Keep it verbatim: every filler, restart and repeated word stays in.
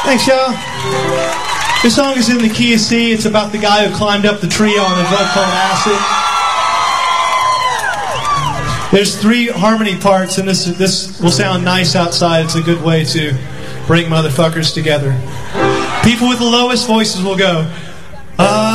Thanks, y'all. This song is in the key of C. It's about the guy who climbed up the tree on a drug called acid. There's three harmony parts, and this this will sound nice outside. It's a good way to bring motherfuckers together. People with the lowest voices will go, uh,